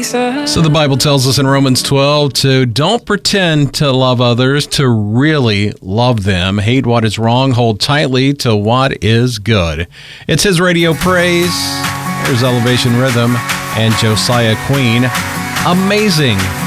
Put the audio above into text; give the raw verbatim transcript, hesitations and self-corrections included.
Jesus. So the Bible tells us in Romans twelve to don't pretend to love others, to really love them. Hate what is wrong, hold tightly to what is good. It's His Radio Praise. There's Elevation Rhythm and Josiah Queen. Amazing